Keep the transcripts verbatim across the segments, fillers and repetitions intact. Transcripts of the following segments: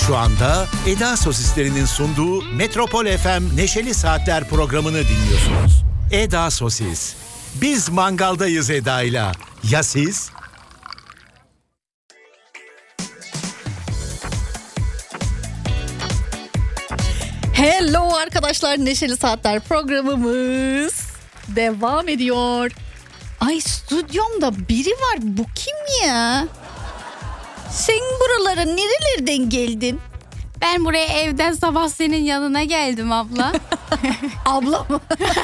Şu anda Eda Sosislerinin sunduğu Metropol F M Neşeli Saatler programını dinliyorsunuz. Eda Sosis. Biz mangaldayız Eda'yla. Ya siz? Hello arkadaşlar, Neşeli Saatler programımız devam ediyor. Ay, stüdyomda biri var, bu kim ya? Sen buralara nerelerden geldin? Ben buraya evden sabah senin yanına geldim abla. Abla mı?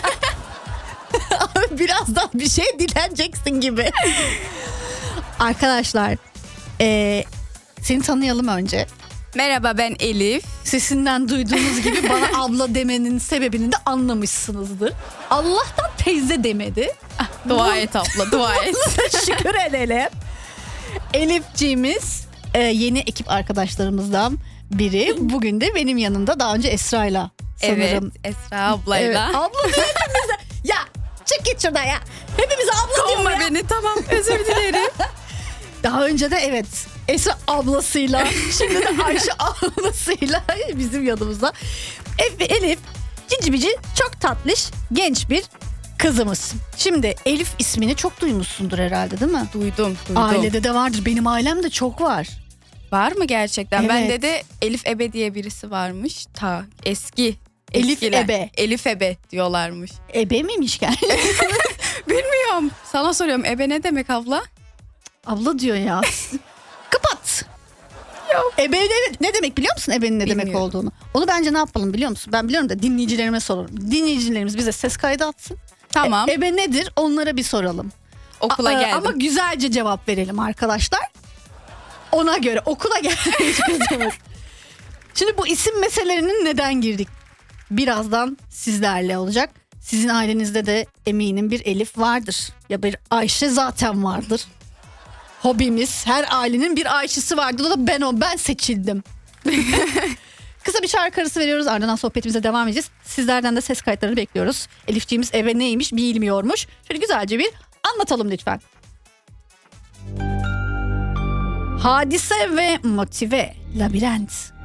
Abi birazdan bir şey dileneceksin gibi. Arkadaşlar ee, seni tanıyalım önce. Merhaba, ben Elif. Sesinden duyduğunuz gibi bana abla demenin sebebini de anlamışsınızdır. Allah'tan teyze demedi. Ah, dua et abla, dua et. Şükür edelim. Elifciğimiz e, yeni ekip arkadaşlarımızdan biri. Bugün de benim yanımda, daha önce Esra'yla sanırım. Evet, Esra ablayla. Evet, abla diyor hepimize. Ya çık git şuradan ya. Hepimize abla diyor Kovma ya. beni, tamam, özür dilerim. Daha önce de evet Esra ablasıyla, şimdi de Ayşe ablasıyla bizim yanımızda. Elif, Elif cici bici çok tatlış genç bir kızımız. Şimdi Elif ismini çok duymuşsundur herhalde, değil mi? Duydum, duydum. Ailede de vardır. Benim ailemde çok var. Var mı gerçekten? Evet. Bende de Elif Ebe diye birisi varmış. Ta eski. Elif eskiler. Ebe. Elif Ebe diyorlarmış. Ebe miymiş yani? Bilmiyorum. Sana soruyorum, Ebe ne demek abla? Abla diyor ya. Kapat. Yok. Ebe ne, ne demek biliyor musun ebenin ne demek Bilmiyorum. olduğunu? Onu bence ne yapalım biliyor musun? Ben biliyorum da dinleyicilerime soralım. Dinleyicilerimiz bize ses kaydı atsın. Tamam. E, ebe nedir? Onlara bir soralım. Okula A- geldim. Ama güzelce cevap verelim arkadaşlar. Ona göre okula geleceğiz. Şimdi bu isim meselelerinin neden girdik? Birazdan sizlerle olacak. Sizin ailenizde de eminim bir Elif vardır. Ya bir Ayşe zaten vardır. Hobimiz, her ailenin bir Ayşe'si vardır. O da ben o, ben seçildim. Kısa bir şarkı arası veriyoruz, ardından sohbetimize devam edeceğiz. Sizlerden de ses kayıtlarını bekliyoruz. Elifciğimiz eve neymiş bilmiyormuş. Şöyle güzelce bir anlatalım lütfen. Hadise ve Motive, Labirent.